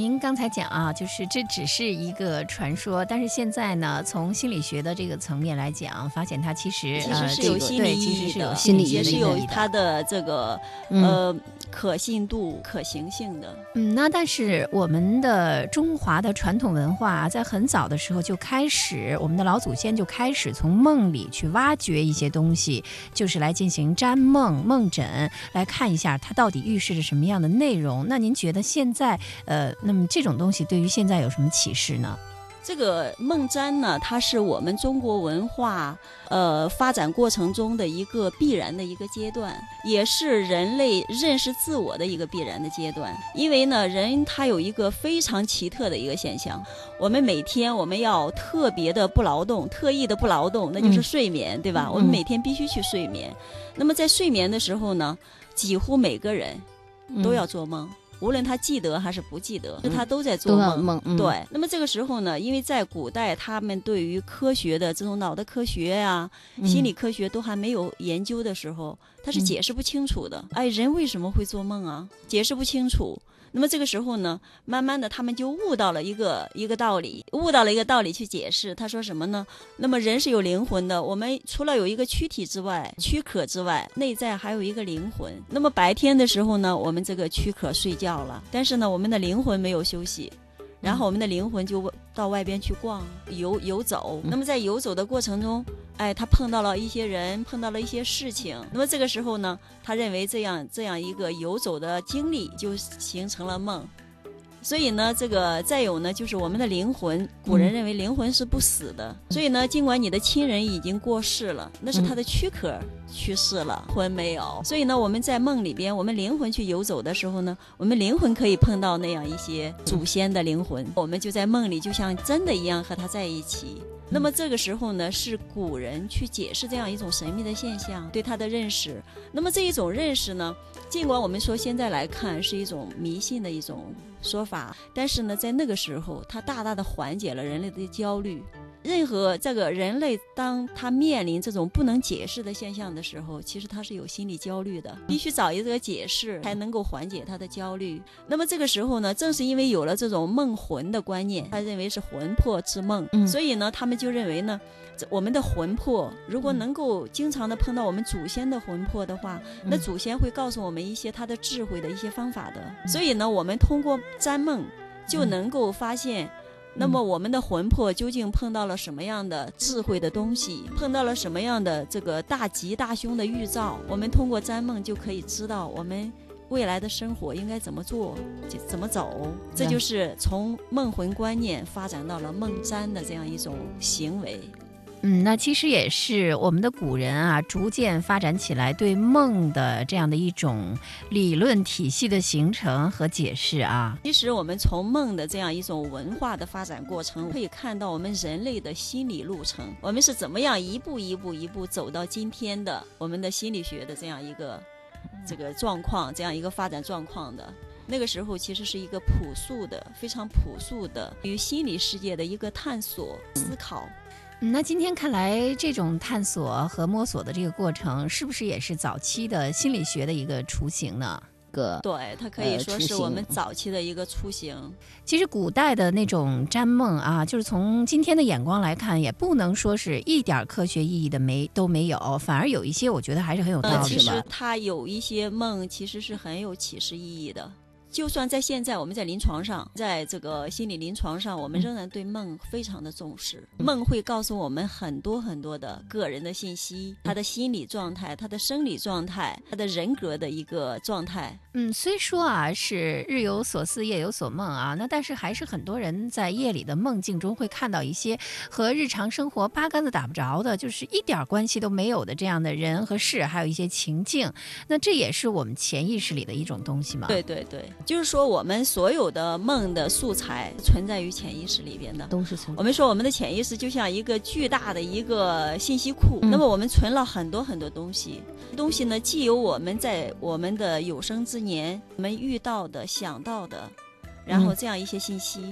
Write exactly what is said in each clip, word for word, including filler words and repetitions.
您刚才讲啊，就是这只是一个传说，但是现在呢，从心理学的这个层面来讲，发现它其实其实是有心理意义的， 呃、 心理也是有它的这个、嗯、呃可信度、可行性的。 嗯，那但是我们的中华的传统文化、啊、在很早的时候就开始，我们的老祖先就开始从梦里去挖掘一些东西，就是来进行占梦、梦诊，来看一下它到底预示着什么样的内容。那您觉得现在呃，那么这种东西对于现在有什么启示呢？ 这个梦占呢，它是我们中国文化呃发展过程中的一个必然的一个阶段，也是人类认识自我的一个必然的阶段。因为呢，人他有一个非常奇特的一个现象，我们每天我们要特别的不劳动，特意的不劳动，那就是睡眠，嗯、对吧？我们每天必须去睡眠。那么在睡眠的时候呢，几乎每个人都要做梦。嗯，无论他记得还是不记得，他都在做梦。 梦嗯、 对，那么这个时候呢，因为在古代，他们对于科学的这种脑的科学呀、啊、嗯、心理科学都还没有研究的时候，他是解释不清楚的。嗯、哎，人为什么会做梦啊？解释不清楚。那么这个时候呢，慢慢的他们就悟到了一个一个道理，悟到了一个道理去解释。他说什么呢？那么人是有灵魂的，我们除了有一个躯体之外，躯壳之外，内在还有一个灵魂。那么白天的时候呢，我们这个躯壳睡觉了，但是呢，我们的灵魂没有休息。然后我们的灵魂就到外边去逛游游走，那么在游走的过程中，哎，他碰到了一些人，碰到了一些事情，那么这个时候呢，他认为这样这样一个游走的经历就形成了梦。所以呢，这个再有呢，就是我们的灵魂，古人认为灵魂是不死的，嗯、所以呢，尽管你的亲人已经过世了，那是他的躯壳去世了，魂没有。所以呢，我们在梦里边，我们灵魂去游走的时候呢，我们灵魂可以碰到那样一些祖先的灵魂，我们就在梦里就像真的一样和他在一起。那么这个时候呢，是古人去解释这样一种神秘的现象，对他的认识。那么这一种认识呢，尽管我们说现在来看是一种迷信的一种说法，但是呢，在那个时候，它大大的缓解了人类的焦虑。任何这个人类，当他面临这种不能解释的现象的时候，其实他是有心理焦虑的，必须找一个解释才能够缓解他的焦虑。那么这个时候呢，正是因为有了这种梦魂的观念，他认为是魂魄之梦，嗯、所以呢，他们就认为呢，我们的魂魄如果能够经常的碰到我们祖先的魂魄的话，嗯、那祖先会告诉我们一些他的智慧的一些方法的。嗯、所以呢，我们通过占梦就能够发现。那么我们的魂魄究竟碰到了什么样的智慧的东西，碰到了什么样的这个大吉大凶的预兆，我们通过占梦就可以知道我们未来的生活应该怎么做，怎么走。这就是从梦魂观念发展到了梦占的这样一种行为。 嗯，那其实也是我们的古人啊，逐渐发展起来对梦的这样的一种理论体系的形成和解释啊。 其实我们从梦的这样一种文化的发展过程，可以看到我们人类的心理路程，我们是怎么样一步一步一步走到今天的我们的心理学的这样一个这个状况，这样一个发展状况的。那个时候其实是一个朴素的、非常朴素的与心理世界的一个探索、思考。 嗯，那今天看来，这种探索和摸索的这个过程，是不是也是早期的心理学的一个雏形呢？ 个对，它可以说是我们早期的一个雏形。呃、 其实古代的那种占梦啊，就是从今天的眼光来看，也不能说是一点科学意义的没都没有，反而有一些我觉得还是很有道理的。 呃、其实它有一些梦其实是很有启示意义的。就算在现在我们在临床上，在这个心理临床上，我们仍然对梦非常的重视。嗯、梦会告诉我们很多很多的个人的信息，他的心理状态，他的生理状态，他的人格的一个状态。 嗯，虽说啊是日有所思夜有所梦啊，那但是还是很多人在夜里的梦境中会看到一些和日常生活八竿子打不着的，就是一点关系都没有的这样的人和事，还有一些情境。那这也是我们潜意识里的一种东西吗？ 对对对。就是说我们所有的梦的素材存在于潜意识里边的， 都是存在。 我们说我们的潜意识就像一个巨大的一个信息库，嗯、那么我们存了很多很多东西，东西呢既有我们在我们的有生之年我们遇到的想到的，然后这样一些信息，嗯、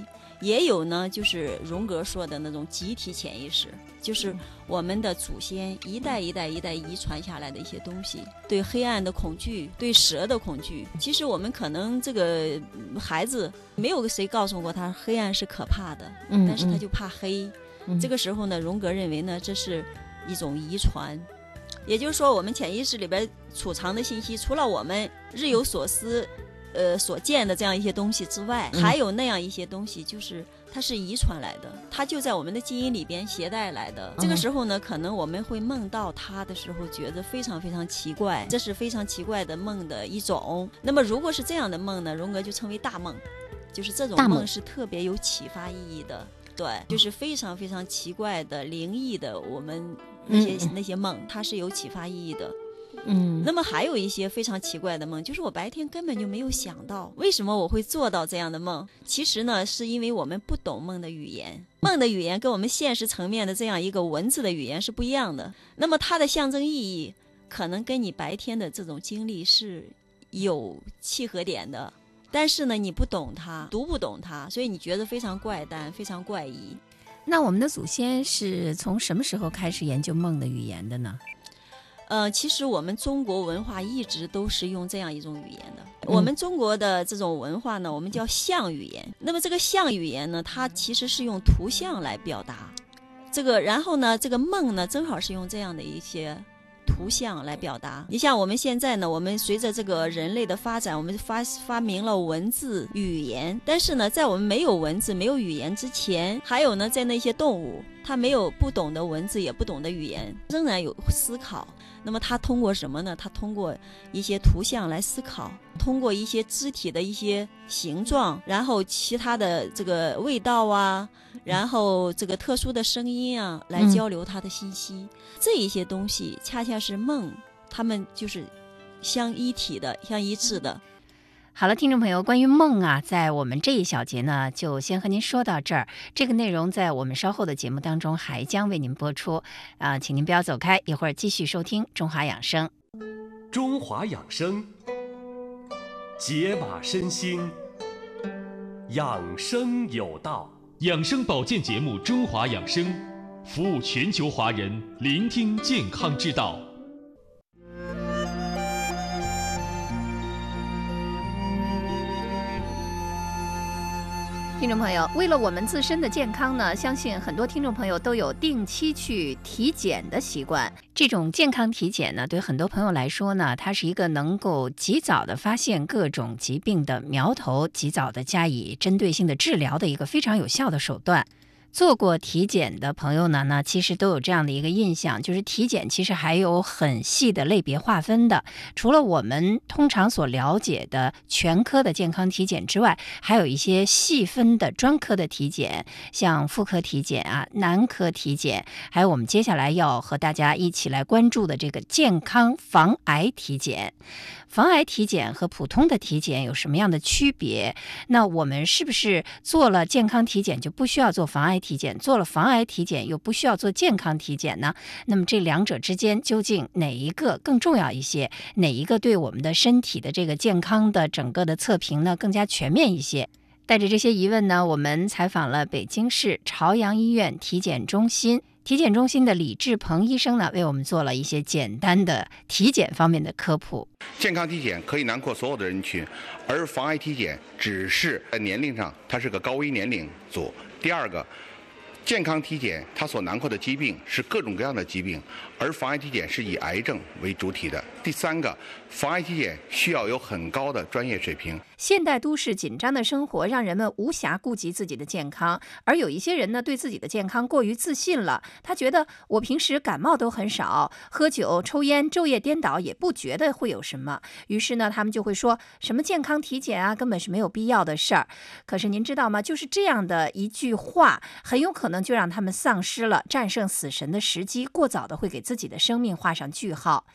也有呢，就是荣格说的那种集体潜意识，就是我们的祖先一代一代一代遗传下来的一些东西，对黑暗的恐惧，对蛇的恐惧。其实我们可能这个孩子没有谁告诉过他黑暗是可怕的， 嗯， 但是他就怕黑。 嗯、 这个时候呢，荣格认为呢，这是一种遗传。也就是说，我们潜意识里边储藏的信息，除了我们日有所思呃，所见的这样一些东西之外， 嗯、 还有那样一些东西，就是它是遗传来的，它就在我们的基因里边携带来的。嗯、这个时候呢，可能我们会梦到它的时候，觉得非常非常奇怪，这是非常奇怪的梦的一种。那么，如果是这样的梦呢，荣格就称为大梦，就是这种梦是特别有启发意义的。对，就是非常非常奇怪的、灵异的，我们那些、嗯、那些梦，它是有启发意义的。 嗯， 那么还有一些非常奇怪的梦，就是我白天根本就没有想到，为什么我会做到这样的梦？其实呢，是因为我们不懂梦的语言，梦的语言跟我们现实层面的这样一个文字的语言是不一样的。那么它的象征意义，可能跟你白天的这种经历是有契合点的，但是呢，你不懂它，读不懂它，所以你觉得非常怪诞，非常怪异。 那我们的祖先是从什么时候开始研究梦的语言的呢？ 呃，其实我们中国文化一直都是用这样一种语言的。嗯、我们中国的这种文化呢，我们叫象语言。那么这个象语言呢，它其实是用图像来表达这个，然后呢，这个梦呢，正好是用这样的一些图像来表达。你像我们现在呢，我们随着这个人类的发展，我们发发明了文字语言，但是呢，在我们没有文字没有语言之前，还有呢，在那些动物，它没有不懂的文字也不懂的语言，仍然有思考。那么它通过什么呢？它通过一些图像来思考，通过一些肢体的一些形状，然后其他的这个味道啊，然后这个特殊的声音啊，来交流它的信息。嗯、这一些东西恰恰是梦，它们就是相一体的，相一致的。 好了，听众朋友，关于梦啊，在我们这一小节呢，就先和您说到这儿。这个内容在我们稍后的节目当中还将为您播出啊、呃，请您不要走开，一会儿继续收听《中华养生》。 中华养生，解码身心，养生有道。 养生保健节目《中华养生》，服务全球华人，聆听健康之道。 听众朋友，为了我们自身的健康呢，相信很多听众朋友都有定期去体检的习惯。这种健康体检呢，对很多朋友来说呢，它是一个能够及早的发现各种疾病的苗头，及早的加以针对性的治疗的一个非常有效的手段。做过体检的朋友呢，那其实都有这样的一个印象，就是体检其实还有很细的类别划分的。除了我们通常所了解的全科的健康体检之外，还有一些细分的专科的体检，像妇科体检啊、男科体检，还有我们接下来要和大家一起来关注的这个健康防癌体检。防癌体检和普通的体检有什么样的区别？那我们是不是做了健康体检就不需要做防癌体检，做了防癌体检又不需要做健康体检呢？那么这两者之间究竟哪一个更重要一些？哪一个对我们的身体的这个健康的整个的测评呢更加全面一些？带着这些疑问呢，我们采访了北京市朝阳医院体检中心体检中心的李志鹏医生呢，为我们做了一些简单的体检方面的科普。 健康体检可以囊括所有的人群，而防癌体检只是在年龄上它是个高危年龄组。第二个，健康体检它所囊括的疾病是各种各样的疾病，而防癌体检是以癌症为主体的。第三个，防癌体检需要有很高的专业水平。 现代都市紧张的生活让人们无暇顾及自己的健康，而有一些人呢，对自己的健康过于自信了。他觉得我平时感冒都很少，喝酒、抽烟、昼夜颠倒也不觉得会有什么。于是呢，他们就会说什么健康体检啊，根本是没有必要的事儿。可是您知道吗？就是这样的一句话，很有可能就让他们丧失了战胜死神的时机，过早的会给自己的生命画上句号。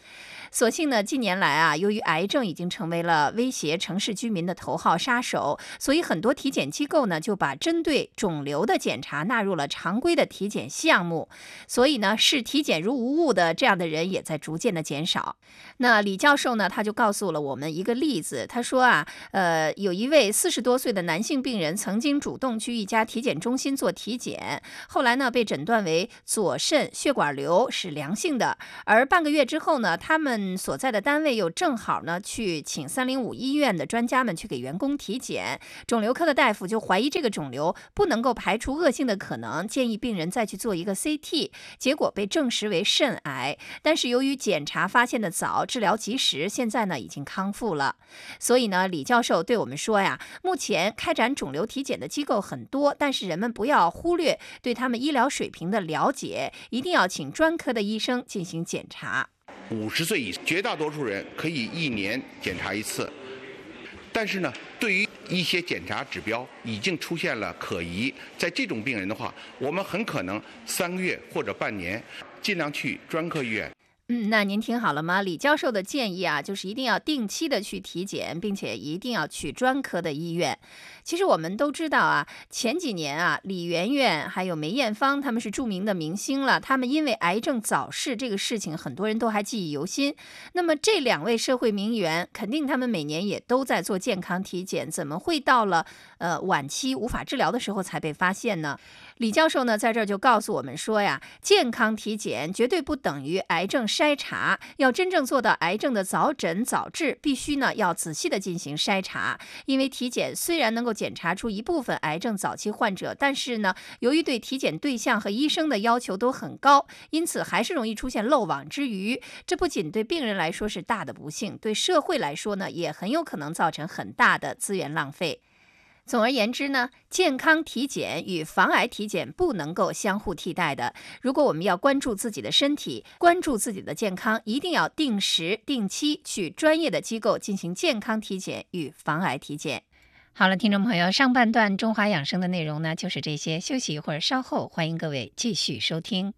所幸呢，近年来啊，由于癌症已经成为了威胁城市居民的头号杀手，所以很多体检机构呢就把针对肿瘤的检查纳入了常规的体检项目。所以呢，视体检如无物的这样的人也在逐渐的减少。那李教授呢，他就告诉了我们一个例子，他说啊，呃，有一位四十多岁的男性病人曾经主动去一家体检中心做体检，后来呢被诊断为左肾血管瘤，是良性的。而半个月之后呢，他们所在的单位又正好呢去请三零五医院的专家们去给员工体检，肿瘤科的大夫就怀疑这个肿瘤不能够排除恶性的可能，建议病人再去做一个 C T， 结果被证实为肾癌。但是由于检查发现的早，治疗及时，现在呢已经康复了。所以呢，李教授对我们说呀，目前开展肿瘤体检的机构很多，但是人们不要忽略对他们医疗水平的了解，一定要请专科的医生进行检查。 五十岁以上，绝大多数人可以一年检查一次，但是呢，对于一些检查指标已经出现了可疑，在这种病人的话，我们很可能三个月或者半年，尽量去专科医院。 嗯，那您听好了吗？李教授的建议啊，就是一定要定期的去体检，并且一定要去专科的医院。其实我们都知道啊，前几年啊，李媛媛还有梅艳芳他们是著名的明星了，他们因为癌症早逝这个事情，很多人都还记忆犹新。那么这两位社会名媛，肯定他们每年也都在做健康体检，怎么会到了呃晚期无法治疗的时候才被发现呢？李教授呢，在这儿就告诉我们说呀，健康体检绝对不等于癌症筛查，要真正做到癌症的早诊早治，必须呢要仔细的进行筛查。因为体检虽然能够检查出一部分癌症早期患者，但是呢，由于对体检对象和医生的要求都很高，因此还是容易出现漏网之鱼。这不仅对病人来说是大的不幸，对社会来说呢，也很有可能造成很大的资源浪费。总而言之呢，健康体检与防癌体检不能够相互替代的。如果我们要关注自己的身体，关注自己的健康，一定要定时定期去专业的机构进行健康体检与防癌体检。好了，听众朋友，上半段中华养生的内容呢，就是这些。休息一会儿，稍后欢迎各位继续收听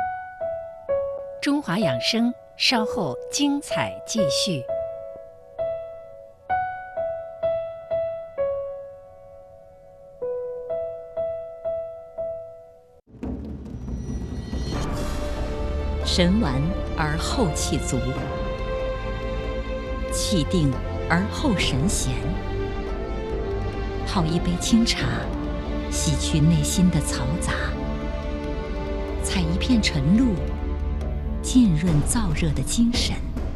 中华养生，稍后精彩继续。 神完而后气足，气定而后神闲。泡一杯清茶，洗去内心的嘈杂；采一片晨露，浸润燥热的精神。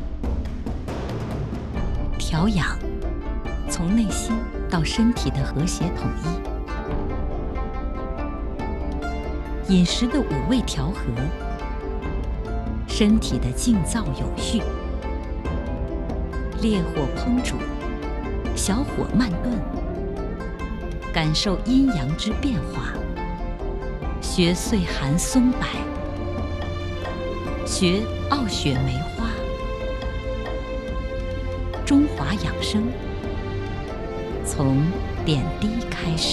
调养，从内心到身体的和谐统一。饮食的五味调和，身体的静躁有序。烈火烹煮，小火慢炖，感受阴阳之变化。学岁寒松柏，学傲雪梅花。中华养生，从点滴开始。